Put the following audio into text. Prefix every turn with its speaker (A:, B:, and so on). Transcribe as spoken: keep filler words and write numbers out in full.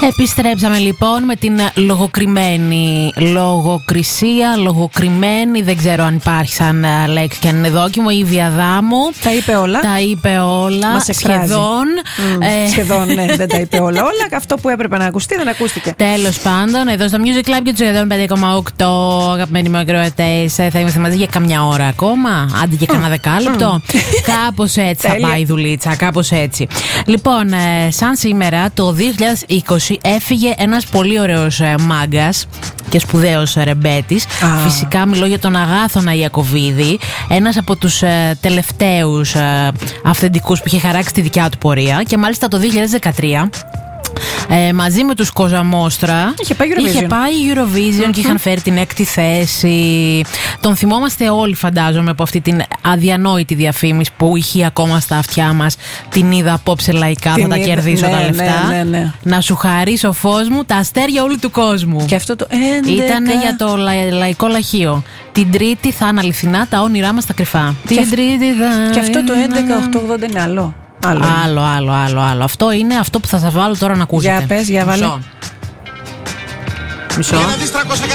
A: Επιστρέψαμε λοιπόν με την λογοκριμένη. Λογοκρισία, λογοκριμένη. Δεν ξέρω αν υπάρχει σαν λέξη και αν είναι δόκιμο. Η Ήβη Αδάμου.
B: Τα είπε όλα.
A: Τα είπε όλα.
B: Μας εκφράζει.
A: Σχεδόν.
B: Mm, ε... Σχεδόν, ναι, δεν τα είπε όλα. Όλα. Αυτό που έπρεπε να ακουστεί δεν ακούστηκε.
A: Τέλος πάντων, εδώ στο Music Club και του σχεδόν πέντε κόμμα οκτώ. Αγαπημένοι μου ακροατές, θα είμαστε μαζί για καμιά ώρα ακόμα. Άντε και κανένα δεκάλεπτο. Mm. Κάπως έτσι θα πάει η δουλίτσα. Κάπως έτσι. Λοιπόν, ε, σαν σήμερα το δύο χιλιάδες είκοσι έφυγε ένας πολύ ωραίος ε, μάγκας και σπουδαίος ρεμπέτης. Ah. Φυσικά μιλώ για τον Αγάθωνα Ιακωβίδη, ένας από τους ε, τελευταίους ε, αυθεντικούς που είχε χαράξει τη δικιά του πορεία, και μάλιστα το δύο χιλιάδες δεκατρία Ε, μαζί με τους Κοζαμόστρα
B: είχε πάει Eurovision,
A: είχε πάει Eurovision mm-hmm. και είχαν φέρει την έκτη θέση. Τον θυμόμαστε όλοι, φαντάζομαι, από αυτή την αδιανόητη διαφήμιση που είχε ακόμα στα αυτιά μας. Την είδα απόψε λαϊκά, την θα τα είδα, κερδίσω, ναι, τα λεφτά.
B: Ναι, ναι, ναι.
A: Να σου χαρίσω, φως μου, τα αστέρια όλου του κόσμου.
B: Και αυτό το έντεκα
A: ήταν για το λα, λαϊκό λαχείο. Την Τρίτη θα είναι αληθινά τα όνειρά μας τα κρυφά.
B: Και,
A: την τρίτη θα...
B: και αυτό το έντεκα οκτώ ογδόντα είναι άλλο. Άλλο.
A: άλλο, άλλο, άλλο, άλλο. Αυτό είναι αυτό που θα σας βάλω τώρα να ακούσετε.
B: Για πες, για βάλε.
A: Μισό. Μισό.